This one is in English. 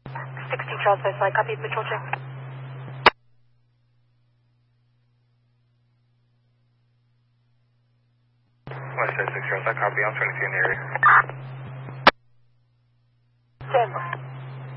16 Charles Bay Flight, copy, patrol check. West 6 Charles, I copy, I'm 22 in the area. Stand by.